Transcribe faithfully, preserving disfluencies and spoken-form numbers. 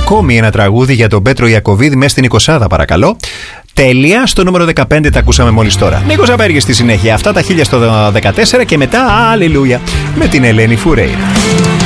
ακόμη ένα τραγούδι για τον Πέτρο Ιακωβίδη μέσα στην εικοσάδα, παρακαλώ. Τέλεια, στο νούμερο δεκαπέντε τα ακούσαμε μόλις τώρα. Νίκος Απέργης στη συνέχεια. Αυτά τα χίλια στο δεκατέσσερα και μετά, αλληλούια, με την Ελένη Φουρέιρα.